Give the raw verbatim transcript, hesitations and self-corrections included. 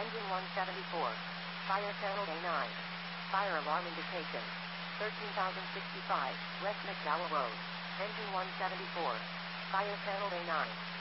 Engine one seventy-four. Fire channel A nine. Fire alarm indication. thirteen thousand sixty-five, West McDowell Road. Engine one seventy-four. Fire channel A nine.